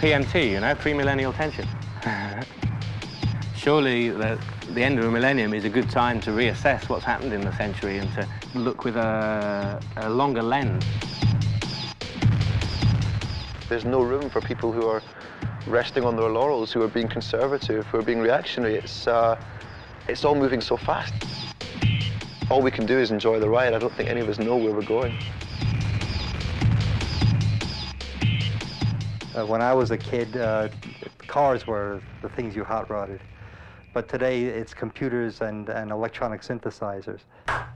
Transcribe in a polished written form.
PMT, you know, premillennial tension. Surely the end of a millennium is a good time to reassess what's happened in the century and to look with a longer lens. There's no room for people who are resting on their laurels, who are being conservative, who are being reactionary. It's all moving so fast. All we can do is enjoy the ride. I don't think any of us know where we're going. When I was a kid, cars were the things you hot rodded. But today it's computers and electronic synthesizers.